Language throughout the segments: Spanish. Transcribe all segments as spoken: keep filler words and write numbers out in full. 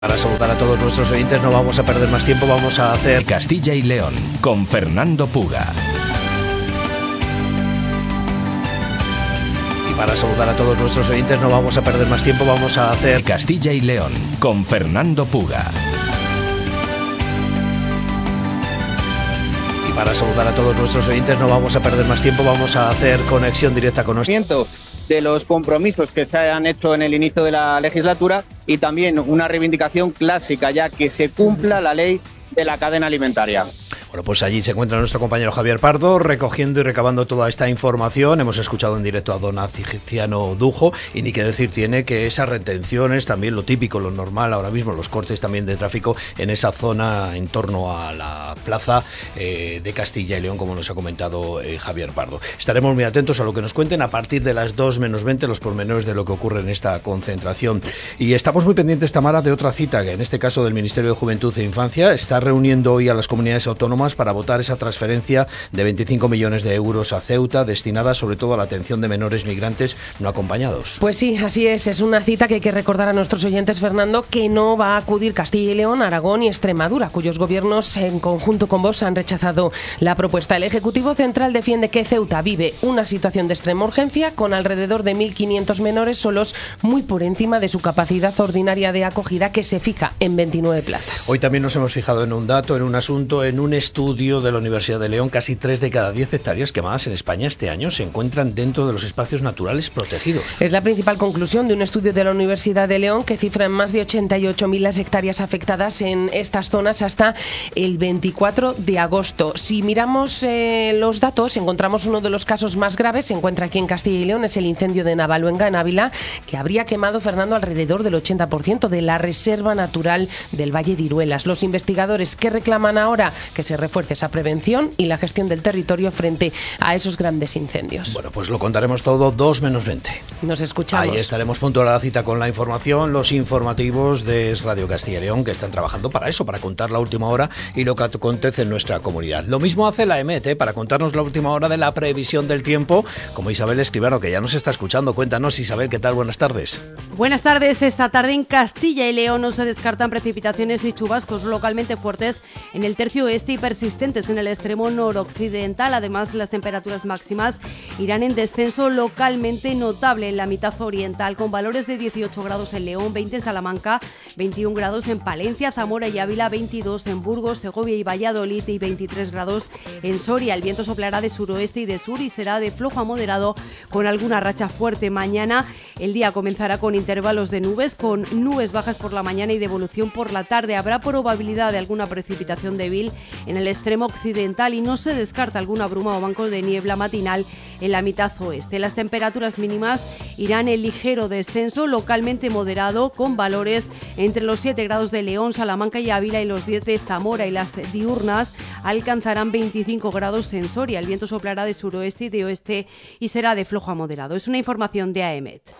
Para saludar a todos nuestros oyentes, no vamos a perder más tiempo, vamos a hacer Castilla y León con Fernando Puga. Y para saludar a todos nuestros oyentes, no vamos a perder más tiempo, vamos a hacer Castilla y León con Fernando Puga. Y para saludar a todos nuestros oyentes, no vamos a perder más tiempo, vamos a hacer conexión directa con nosotros. De los compromisos que se han hecho en el inicio de la legislatura y también una reivindicación clásica, ya que se cumpla la ley de la cadena alimentaria. Bueno, pues allí se encuentra nuestro compañero Javier Pardo recogiendo y recabando toda esta información. Hemos escuchado en directo a don Ciciano Dujo y ni que decir tiene que esas retenciones, también lo típico, lo normal ahora mismo, los cortes también de tráfico en esa zona en torno a la plaza eh, de Castilla y León, como nos ha comentado eh, Javier Pardo. Estaremos muy atentos a lo que nos cuenten a partir de las dos menos veinte, los pormenores de lo que ocurre en esta concentración. Y estamos muy pendientes, Tamara, de otra cita, que en este caso del Ministerio de Juventud e Infancia está reuniendo hoy a las comunidades autónomas para votar esa transferencia de veinticinco millones de euros a Ceuta, destinada sobre todo a la atención de menores migrantes no acompañados. Pues sí, así es. Es una cita que hay que recordar a nuestros oyentes, Fernando, que no va a acudir Castilla y León, Aragón y Extremadura, cuyos gobiernos en conjunto con Vox han rechazado la propuesta. El Ejecutivo Central defiende que Ceuta vive una situación de extrema urgencia con alrededor de mil quinientos menores solos, muy por encima de su capacidad ordinaria de acogida, que se fija en veintinueve plazas. Hoy también nos hemos fijado en un dato, en un asunto, en un estudio de la Universidad de León. Casi tres de cada diez hectáreas quemadas en España este año se encuentran dentro de los espacios naturales protegidos. Es la principal conclusión de un estudio de la Universidad de León que cifra en más de ochenta y ocho mil las hectáreas afectadas en estas zonas hasta el veinticuatro de agosto. Si miramos eh, los datos, encontramos uno de los casos más graves, se encuentra aquí en Castilla y León, es el incendio de Navaluenga, en Ávila, que habría quemado, Fernando, alrededor del ochenta por ciento de la reserva natural del Valle de Iruelas. Los investigadores que reclaman ahora que se refuerce esa prevención y la gestión del territorio frente a esos grandes incendios. Bueno, pues lo contaremos todo dos menos veinte. Nos escuchamos. Ahí estaremos puntual a la cita con la información, los informativos de Radio Castilla y León, que están trabajando para eso, para contar la última hora y lo que acontece en nuestra comunidad. Lo mismo hace la EMET, ¿eh? Para contarnos la última hora de la previsión del tiempo, como Isabel Escribano, que ya nos está escuchando. Cuéntanos, Isabel, ¿qué tal? Buenas tardes. Buenas tardes. Esta tarde en Castilla y León no se descartan precipitaciones y chubascos localmente fuertes en el tercio oeste y persistentes en el extremo noroccidental. Además, las temperaturas máximas irán en descenso localmente notable en la mitad oriental, con valores de dieciocho grados en León, veinte en Salamanca, veintiún grados en Palencia, Zamora y Ávila, veintidós en Burgos, Segovia y Valladolid y veintitrés grados en Soria. El viento soplará de suroeste y de sur y será de flojo a moderado con alguna racha fuerte. Mañana el día comenzará con intervalos de nubes, con nubes bajas por la mañana y de evolución por la tarde. Habrá probabilidad de alguna precipitación débil en el extremo occidental y no se descarta alguna bruma o banco de niebla matinal en la mitad oeste. Las temperaturas mínimas irán en ligero descenso, localmente moderado, con valores entre los siete grados de León, Salamanca y Ávila y los diez de Zamora, y las diurnas alcanzarán veinticinco grados en Soria. El viento soplará de suroeste y de oeste y será de flojo a moderado. Es una información de A E M E T.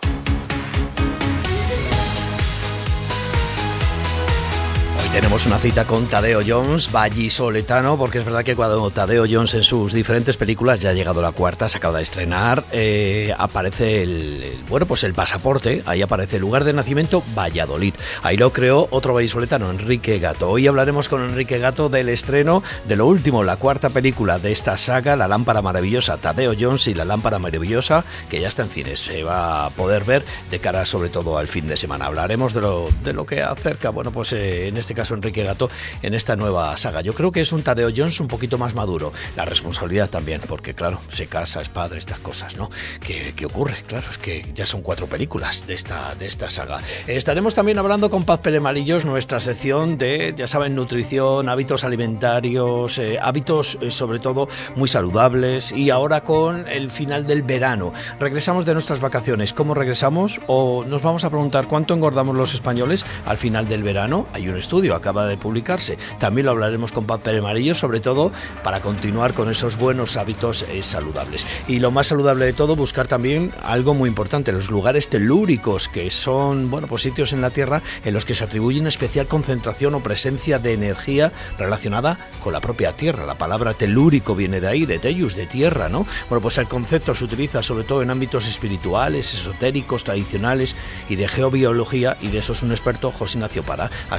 Tenemos una cita con Tadeo Jones, vallisoletano, porque es verdad que cuando Tadeo Jones en sus diferentes películas, ya ha llegado la cuarta, se acaba de estrenar, eh, aparece el, el, bueno, pues el pasaporte, ahí aparece el lugar de nacimiento, Valladolid. Ahí lo creó otro vallisoletano, Enrique Gato. Hoy hablaremos con Enrique Gato del estreno de lo último, la cuarta película de esta saga, La lámpara maravillosa, Tadeo Jones y La lámpara maravillosa, que ya está en cines, se va a poder ver de cara sobre todo al fin de semana. Hablaremos de lo, de lo que acerca, bueno, pues eh, en este caso Enrique Gato en esta nueva saga. Yo creo que es un Tadeo Jones un poquito más maduro. La responsabilidad también, porque claro, se casa, es padre, estas cosas, ¿no? ¿Qué, qué ocurre? Claro, es que ya son cuatro películas de esta, de esta saga. Estaremos también hablando con Paz Pérez Malillos, nuestra sección de, ya saben, nutrición, hábitos alimentarios, eh, hábitos eh, sobre todo muy saludables, y ahora con el final del verano. Regresamos de nuestras vacaciones. ¿Cómo regresamos? O nos vamos a preguntar cuánto engordamos los españoles al final del verano. Hay un estudio estudio acaba de publicarse. También lo hablaremos con Papel Amarillo, sobre todo para continuar con esos buenos hábitos eh, saludables. Y lo más saludable de todo, buscar también algo muy importante, los lugares telúricos, que son, bueno, pues sitios en la Tierra en los que se atribuye una especial concentración o presencia de energía relacionada con la propia Tierra. La palabra telúrico viene de ahí, de tellus, de tierra, ¿no? Bueno, pues el concepto se utiliza sobre todo en ámbitos espirituales, esotéricos, tradicionales y de geobiología, y de eso es un experto, José Ignacio Pará.